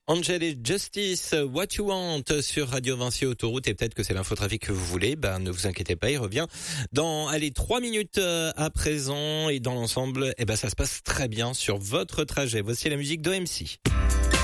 Angel et Justice, What You Want sur Radio Vinci Autoroute, et peut-être que c'est l'infotrafic que vous voulez, ne vous inquiétez pas, il revient dans 3 minutes à présent, et dans l'ensemble, ça se passe très bien sur votre trajet. Voici la musique d'OMC.